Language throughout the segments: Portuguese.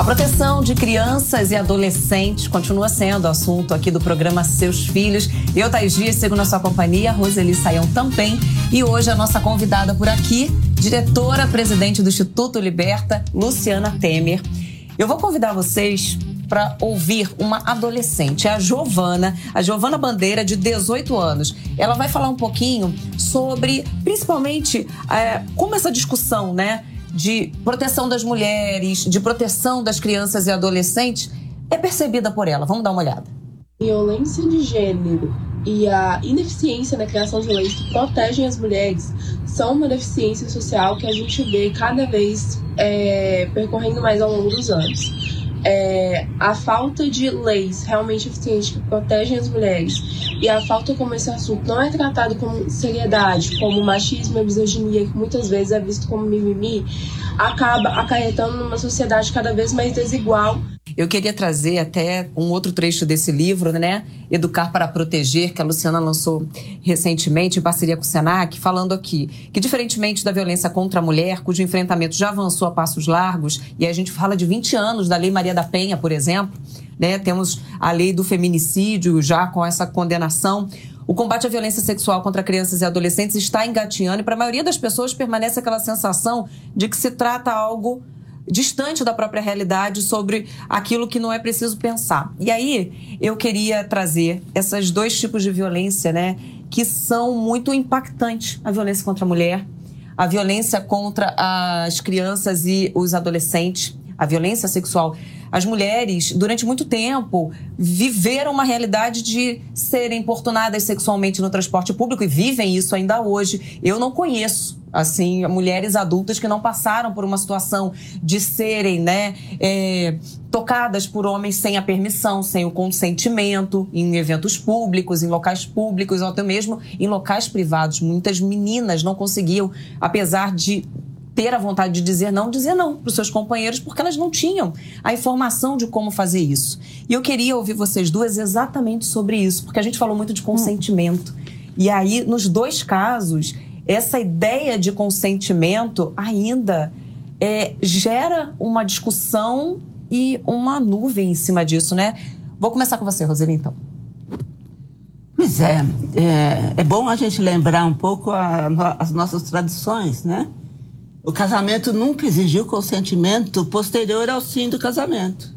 proteção de crianças e adolescentes continua sendo assunto aqui do programa Seus Filhos. Eu, Thaís Dias, sigo na sua companhia, Roseli Saião também. E hoje a nossa convidada por aqui, diretora-presidente do Instituto Liberta, Luciana Temer. Eu vou convidar vocês para ouvir uma adolescente, a Giovana Bandeira, de 18 anos. Ela vai falar um pouquinho sobre, principalmente, como essa discussão, né, de proteção das mulheres, de proteção das crianças e adolescentes é percebida por ela. Vamos dar uma olhada. Violência de gênero e a ineficiência na criação de leis que protegem as mulheres são uma deficiência social que a gente vê cada vez percorrendo mais ao longo dos anos. A falta de leis realmente eficientes que protegem as mulheres e a falta como esse assunto não é tratado com seriedade, como machismo e misoginia, que muitas vezes é visto como mimimi, acaba acarretando numa sociedade cada vez mais desigual. Eu queria trazer até um outro trecho desse livro, né? Educar para Proteger, que a Luciana lançou recentemente em parceria com o Senac, falando aqui que, diferentemente da violência contra a mulher, cujo enfrentamento já avançou a passos largos, e a gente fala de 20 anos da Lei Maria da Penha, por exemplo, né? Temos a lei do feminicídio já com essa condenação. O combate à violência sexual contra crianças e adolescentes está engatinhando e para a maioria das pessoas permanece aquela sensação de que se trata algo distante da própria realidade, sobre aquilo que não é preciso pensar. E aí, eu queria trazer esses dois tipos de violência, né, que são muito impactantes. A violência contra a mulher, a violência contra as crianças e os adolescentes, a violência sexual. As mulheres, durante muito tempo, viveram uma realidade de serem importunadas sexualmente no transporte público e vivem isso ainda hoje. Eu não conheço, assim, mulheres adultas que não passaram por uma situação de serem, né, tocadas por homens sem a permissão, sem o consentimento, em eventos públicos, em locais públicos ou até mesmo em locais privados. Muitas meninas não conseguiam, apesar de ter a vontade de dizer não para os seus companheiros, porque elas não tinham a informação de como fazer isso. E eu queria ouvir vocês duas exatamente sobre isso, porque a gente falou muito de consentimento. E aí, nos dois casos, essa ideia de consentimento ainda gera uma discussão e uma nuvem em cima disso, né? Vou começar com você, Roseli, então. Pois é bom a gente lembrar um pouco as nossas tradições, né? O casamento nunca exigiu consentimento posterior ao sim do casamento.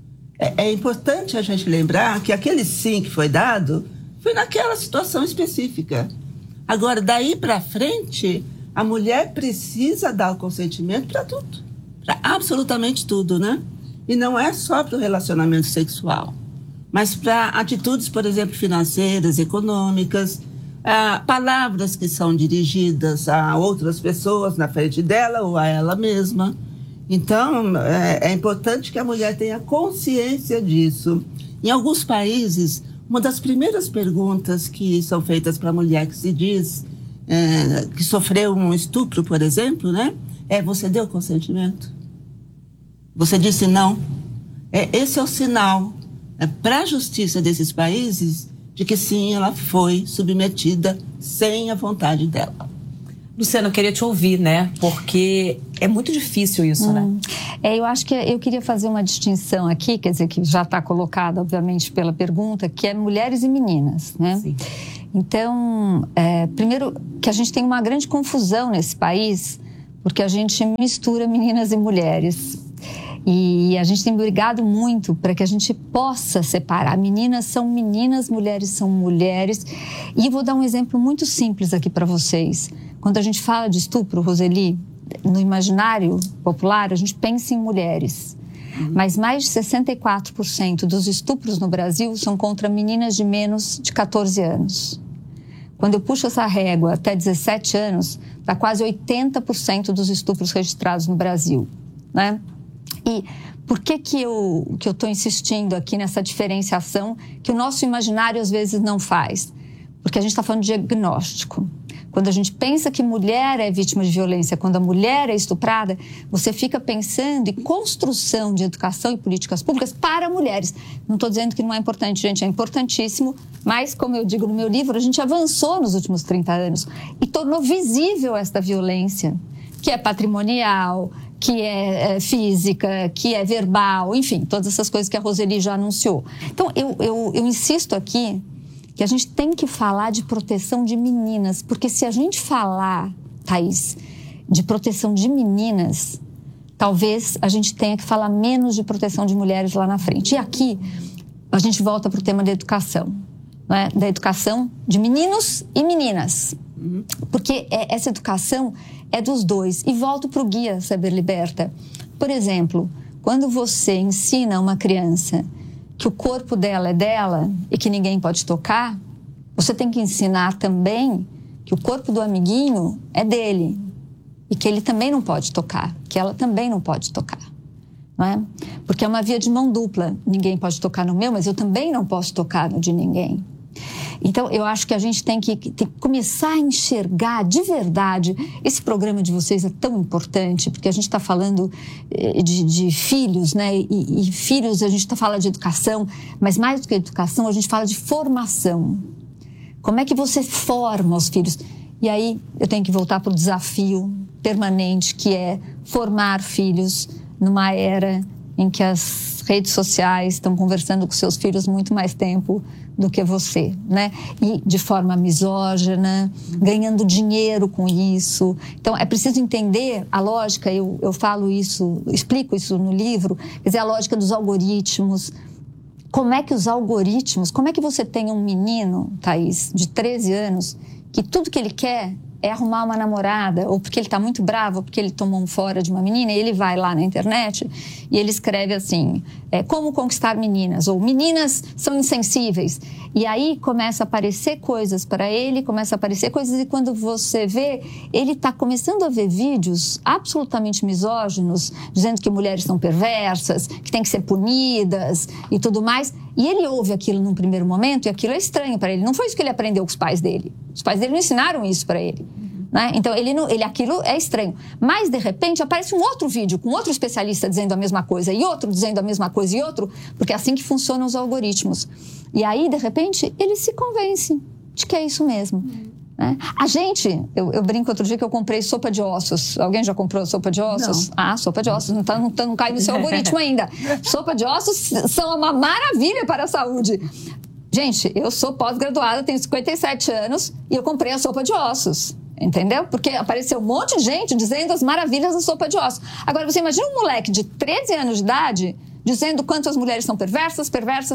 É importante a gente lembrar que aquele sim que foi dado foi naquela situação específica. Agora, daí para frente, a mulher precisa dar o consentimento para tudo. Para absolutamente tudo, né? E não é só para o relacionamento sexual, mas para atitudes, por exemplo, financeiras, econômicas, palavras que são dirigidas a outras pessoas na frente dela ou a ela mesma. Então, é importante que a mulher tenha consciência disso. Em alguns países, uma das primeiras perguntas que são feitas para a mulher que se diz que sofreu um estupro, por exemplo, né? Você deu consentimento? Você disse não? Esse é o sinal para a justiça desses países de que sim, ela foi submetida sem a vontade dela. Luciana, eu queria te ouvir, né? Porque é muito difícil isso, né? Eu acho que eu queria fazer uma distinção aqui, quer dizer, que já está colocada, obviamente, pela pergunta, que é mulheres e meninas, né? Sim. Então, primeiro, que a gente tem uma grande confusão nesse país, porque a gente mistura meninas e mulheres. E a gente tem brigado muito para que a gente possa separar. Meninas são meninas, mulheres são mulheres. E vou dar um exemplo muito simples aqui para vocês. Quando a gente fala de estupro, Roseli, no imaginário popular, a gente pensa em mulheres. Mas mais de 64% dos estupros no Brasil são contra meninas de menos de 14 anos. Quando eu puxo essa régua até 17 anos, dá quase 80% dos estupros registrados no Brasil, né? E por que eu estou insistindo aqui nessa diferenciação que o nosso imaginário às vezes não faz? Porque a gente está falando de diagnóstico. Quando a gente pensa que mulher é vítima de violência, quando a mulher é estuprada, você fica pensando em construção de educação e políticas públicas para mulheres. Não estou dizendo que não é importante, gente, é importantíssimo, mas, como eu digo no meu livro, a gente avançou nos últimos 30 anos e tornou visível esta violência, que é patrimonial, que é física, que é verbal, enfim, todas essas coisas que a Roseli já anunciou. Então, eu insisto aqui que a gente tem que falar de proteção de meninas, porque se a gente falar, Thaís, de proteção de meninas, talvez a gente tenha que falar menos de proteção de mulheres lá na frente. E aqui, a gente volta para o tema da educação, né? Da educação de meninos e meninas. Porque essa educação é dos dois. E volto para o guia Saber Liberta. Por exemplo, quando você ensina uma criança que o corpo dela é dela e que ninguém pode tocar, você tem que ensinar também que o corpo do amiguinho é dele e que ele também não pode tocar, que ela também não pode tocar. Não é? Porque é uma via de mão dupla. Ninguém pode tocar no meu, mas eu também não posso tocar no de ninguém. Então, eu acho que a gente tem que começar a enxergar de verdade. Esse programa de vocês é tão importante, porque a gente está falando de filhos, né? E filhos, a gente fala de educação, mas mais do que educação, a gente fala de formação. Como é que você forma os filhos? E aí, eu tenho que voltar para o desafio permanente, que é formar filhos numa era em que as redes sociais estão conversando com seus filhos muito mais tempo do que você, né? E de forma misógina, ganhando dinheiro com isso. Então, é preciso entender a lógica, eu falo isso, explico isso no livro, quer dizer, a lógica dos algoritmos. Como é que os algoritmos, como é que você tem um menino, Thaís, de 13 anos, que tudo que ele quer é arrumar uma namorada, ou porque ele está muito bravo, ou porque ele tomou um fora de uma menina, e ele vai lá na internet e ele escreve assim, como conquistar meninas, ou meninas são insensíveis. E aí começa a aparecer coisas para ele, começa a aparecer coisas, e quando você vê, ele está começando a ver vídeos absolutamente misóginos, dizendo que mulheres são perversas, que têm que ser punidas e tudo mais. E ele ouve aquilo num primeiro momento e aquilo é estranho para ele. Não foi isso que ele aprendeu com os pais dele. Os pais dele não ensinaram isso para ele. Né? Então, aquilo é estranho. Mas, de repente, aparece um outro vídeo com outro especialista dizendo a mesma coisa e outro dizendo a mesma coisa e outro, porque é assim que funcionam os algoritmos. E aí, de repente, ele se convence de que é isso mesmo. Né? A gente, eu brinco outro dia que eu comprei sopa de ossos. Alguém já comprou sopa de ossos? Não. Ah, sopa de ossos, não cai no seu algoritmo ainda. Sopa de ossos são uma maravilha para a saúde. Gente, eu sou pós-graduada, tenho 57 anos e eu comprei a sopa de ossos. Entendeu? Porque apareceu um monte de gente dizendo as maravilhas da sopa de ossos. Agora, você imagina um moleque de 13 anos de idade dizendo quanto as mulheres são perversas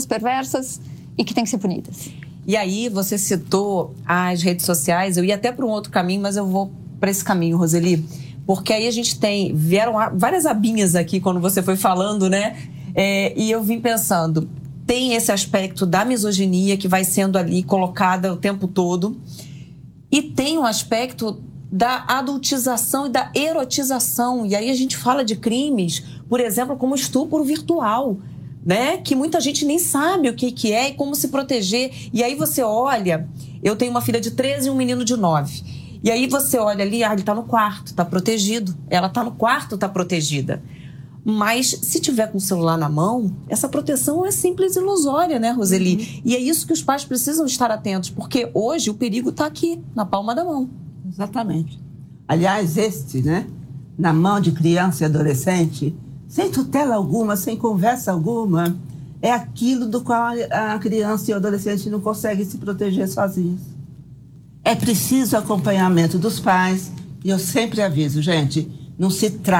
e que têm que ser punidas. E aí, você citou as redes sociais. Eu ia até para um outro caminho, mas eu vou para esse caminho, Roseli. Porque aí a gente vieram várias abinhas aqui quando você foi falando, né? E eu vim pensando, tem esse aspecto da misoginia que vai sendo ali colocada o tempo todo. E tem um aspecto da adultização e da erotização. E aí a gente fala de crimes, por exemplo, como estupro virtual, né? Que muita gente nem sabe o que é e como se proteger. E aí você olha, eu tenho uma filha de 13 e um menino de 9. E aí você olha ali, ele está no quarto, está protegido. Ela está no quarto, está protegida. Mas se tiver com o celular na mão, essa proteção é simples e ilusória, né, Roseli? E é isso que os pais precisam estar atentos, porque hoje o perigo está aqui, na palma da mão. Exatamente. Aliás, né, na mão de criança e adolescente, sem tutela alguma, sem conversa alguma, é aquilo do qual a criança e o adolescente não conseguem se proteger sozinhos. É preciso acompanhamento dos pais, e eu sempre aviso, gente, não se trata